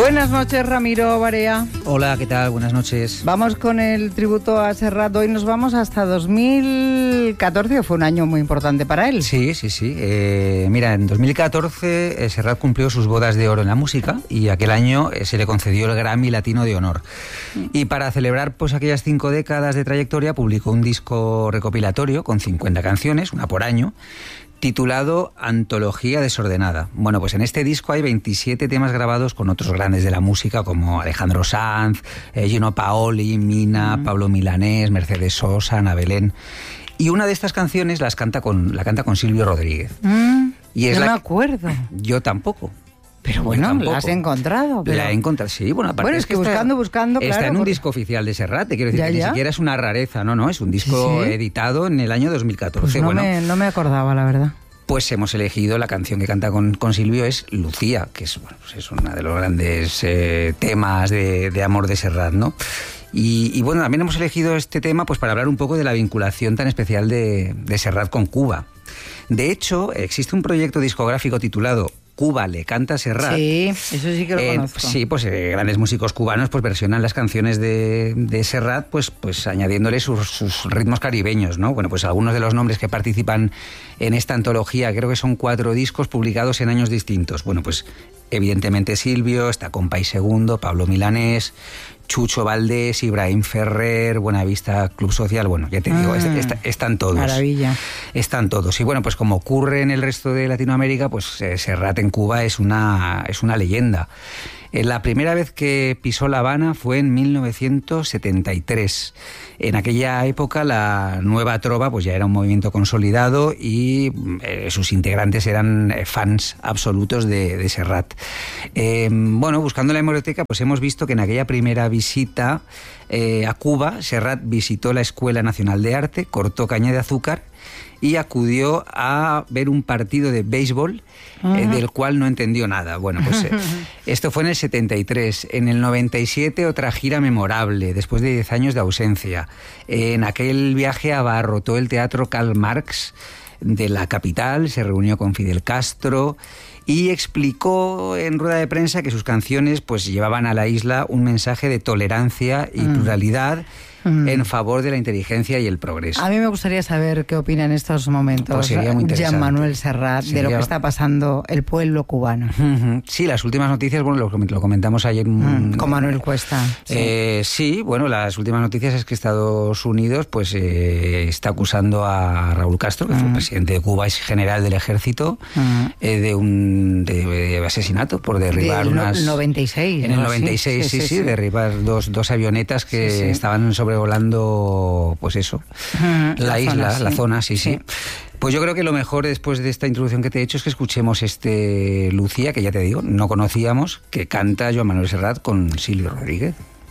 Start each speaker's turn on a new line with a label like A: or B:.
A: Buenas noches, Ramiro Barea.
B: Hola, ¿qué tal? Buenas noches.
A: Vamos con el tributo a Serrat. Hoy nos vamos hasta 2014, que fue un año muy importante para él.
B: Sí. Mira, en 2014 Serrat cumplió sus bodas de oro en la música y aquel año se le concedió el Grammy Latino de Honor. Y para celebrar pues aquellas 5 décadas de trayectoria publicó un disco recopilatorio con 50 canciones, una por año, titulado Antología Desordenada. Bueno, pues en este disco hay 27 temas grabados con otros grandes de la música como Alejandro Sanz, Gino Paoli, Mina, Pablo Milanés, Mercedes Sosa, Ana Belén. Y una de estas canciones la canta con Silvio Rodríguez. Y es
A: no me acuerdo.
B: Yo tampoco.
A: Pero bueno, la has encontrado.
B: La he encontrado, sí. Bueno, aparte
A: es que buscando,
B: está
A: claro.
B: en un disco oficial de Serrat, te quiero decir que ni siquiera es una rareza, no, es un disco editado en el año 2014.
A: Pues no me acordaba, la verdad.
B: Pues hemos elegido la canción que canta con Silvio, es Lucía, que es, bueno, pues es uno de los grandes temas de amor de Serrat, ¿no? Y bueno, también hemos elegido este tema pues para hablar un poco de la vinculación tan especial de Serrat con Cuba. De hecho, existe un proyecto discográfico titulado Cuba le canta a Serrat.
A: Sí, eso sí que lo conozco.
B: Sí, pues grandes músicos cubanos pues versionan las canciones de Serrat pues añadiéndole sus ritmos caribeños, ¿no? Bueno, pues algunos de los nombres que participan en esta antología, creo que son 4 discos publicados en años distintos. Bueno, pues evidentemente Silvio, está Compay Segundo, Pablo Milanés, Chucho Valdés, Ibrahim Ferrer, Buenavista Club Social, bueno, ya te digo, están todos.
A: Maravilla.
B: Están todos. Y bueno, pues como ocurre en el resto de Latinoamérica, pues Serrat en Cuba es una leyenda. La primera vez que pisó La Habana fue en 1973. En aquella época la Nueva Trova pues ya era un movimiento consolidado y sus integrantes eran fans absolutos de Serrat. Bueno, buscando en la hemeroteca pues hemos visto que en aquella primera visita a Cuba, Serrat visitó la Escuela Nacional de Arte, cortó caña de azúcar y acudió a ver un partido de béisbol del cual no entendió nada. Bueno, pues esto fue en el 73. En el 97 otra gira memorable, después de 10 años de ausencia. En aquel viaje abarrotó el Teatro Karl Marx de la capital, se reunió con Fidel Castro y explicó en rueda de prensa que sus canciones pues llevaban a la isla un mensaje de tolerancia y pluralidad en favor de la inteligencia y el progreso.
A: A mí me gustaría saber qué opina en estos momentos
B: pues sería muy interesante.
A: Jean-Manuel Serrat de lo que está pasando el pueblo cubano.
B: Sí, las últimas noticias, bueno, lo comentamos ayer
A: con Manuel Cuesta.
B: Sí, bueno, las últimas noticias es que Estados Unidos pues está acusando a Raúl Castro, que fue el presidente de Cuba, es general del ejército, de asesinato por derribar unas...
A: En el 96.
B: En el 96, sí, derribar dos avionetas que estaban sobrevolando, pues eso, la isla, la zona, sí. Pues yo creo que lo mejor después de esta introducción que te he hecho es que escuchemos Lucía, que ya te digo, no conocíamos, que canta Joan Manuel Serrat con Silvio Rodríguez.